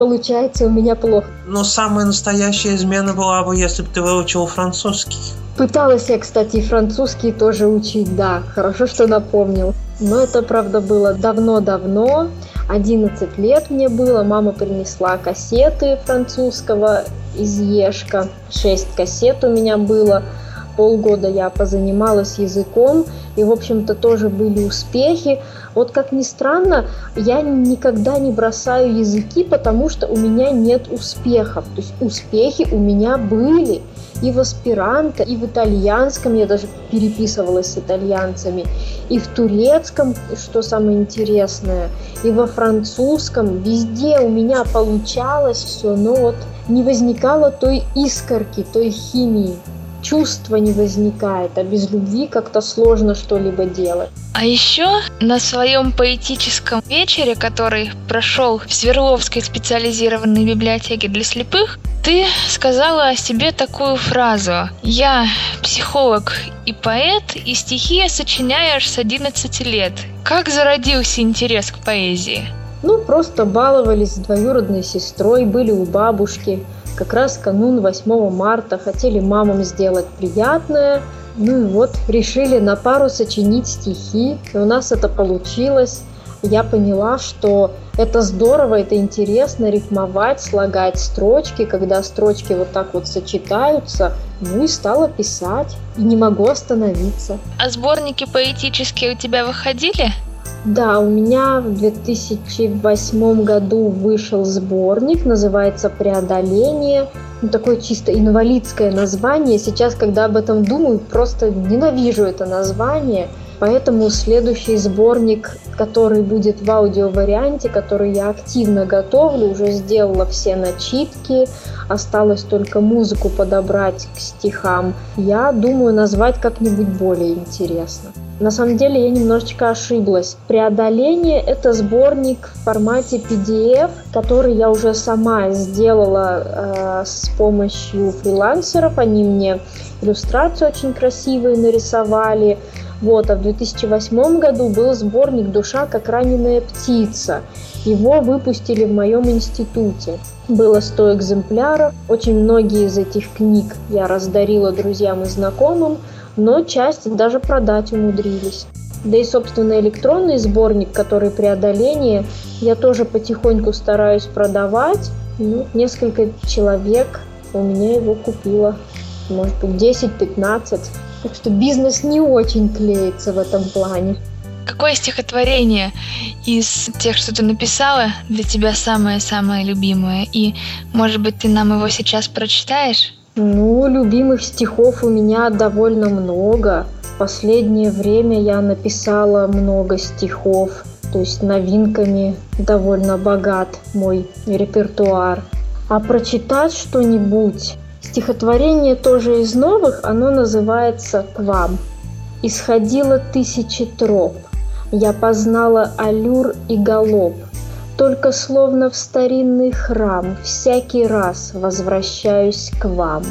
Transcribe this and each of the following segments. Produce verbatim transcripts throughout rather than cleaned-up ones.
Получается у меня плохо. Но самая настоящая измена была бы, если бы ты выучил французский. Пыталась я, кстати, и французский тоже учить, да. Хорошо, что напомнил. Но это, правда, было давно-давно. одиннадцать лет мне было. Мама принесла кассеты французского из Ешка. Шесть кассет у меня было. Полгода я позанималась языком, и, в общем-то, тоже были успехи. Вот как ни странно, я никогда не бросаю языки, потому что у меня нет успехов. То есть успехи у меня были. И в аспиранто, и в итальянском, я даже переписывалась с итальянцами, и в турецком, что самое интересное, и во французском. Везде у меня получалось все, но вот не возникало той искорки, той химии. Чувства не возникает, а без любви как-то сложно что-либо делать. А еще на своем поэтическом вечере, который прошел в Свердловской специализированной библиотеке для слепых, ты сказала о себе такую фразу: «Я психолог и поэт, и стихи я сочиняю с одиннадцати лет». Как зародился интерес к поэзии? Ну, просто баловались с двоюродной сестрой, были у бабушки. Как раз канун восьмого марта, хотели мамам сделать приятное. Ну и вот, решили на пару сочинить стихи. И у нас это получилось. Я поняла, что это здорово, это интересно рифмовать, слагать строчки, когда строчки вот так вот сочетаются. Ну и стала писать. И не могу остановиться. А сборники поэтические у тебя выходили? Да, у меня в две тысячи восьмом году вышел сборник, называется «Преодоление». Ну, такое чисто инвалидское название. Сейчас, когда об этом думаю, просто ненавижу это название. Поэтому следующий сборник, который будет в аудиоварианте, который я активно готовлю, уже сделала все начитки, осталось только музыку подобрать к стихам. Я думаю назвать как-нибудь более интересно. На самом деле я немножечко ошиблась. «Преодоление» — это сборник в формате пи ди эф, который я уже сама сделала э, с помощью фрилансеров. Они мне иллюстрации очень красивые нарисовали. Вот, а в две тысячи восьмом году был сборник «Душа, как раненая птица». Его выпустили в моем институте. Было сто экземпляров. Очень многие из этих книг я раздарила друзьям и знакомым, но часть даже продать умудрились. Да и, собственно, электронный сборник, который «Преодоление», я тоже потихоньку стараюсь продавать. Ну, несколько человек у меня его купило. Может быть, десять-пятнадцать. Так что бизнес не очень клеится в этом плане. Какое стихотворение из тех, что ты написала, для тебя самое-самое любимое? И, может быть, ты нам его сейчас прочитаешь? Ну, любимых стихов у меня довольно много. В последнее время я написала много стихов. То есть новинками довольно богат мой репертуар. А прочитать что-нибудь... Стихотворение тоже из новых, оно называется «К вам». Исходило тысячи троп, я познала аллюр и галоп, только словно в старинный храм всякий раз возвращаюсь к вам.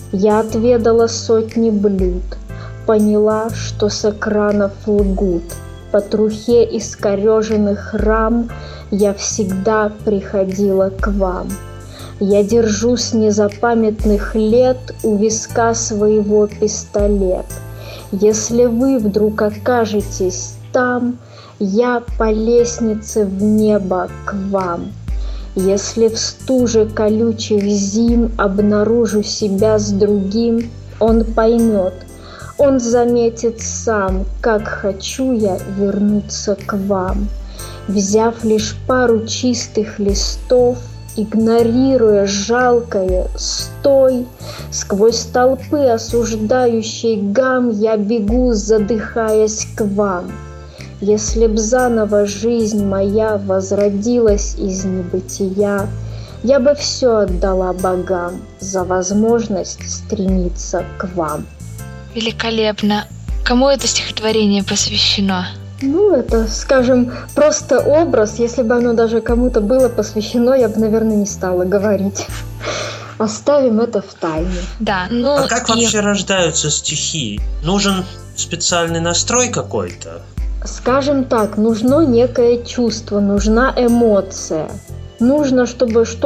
Я отведала сотни блюд, поняла, что с экранов лгут, по трухе искореженных рам я всегда приходила к вам. Я держу с незапамятных лет у виска своего пистолет. Если вы вдруг окажетесь там, я по лестнице в небо к вам. Если в стуже колючих зим обнаружу себя с другим, он поймет, он заметит сам, как хочу я вернуться к вам. Взяв лишь пару чистых листов, игнорируя жалкое «стой», сквозь толпы осуждающей гам я бегу, задыхаясь к вам. Если б заново жизнь моя возродилась из небытия, я бы все отдала богам за возможность стремиться к вам. Великолепно. Кому это стихотворение посвящено? Ну, это, скажем, просто образ. Если бы оно даже кому-то было посвящено, я бы, наверное, не стала говорить. Оставим это в тайне. Да. Ну, а как и... вообще рождаются стихи? Нужен специальный настрой какой-то? Скажем так, нужно некое чувство, нужна эмоция. нужно, чтобы что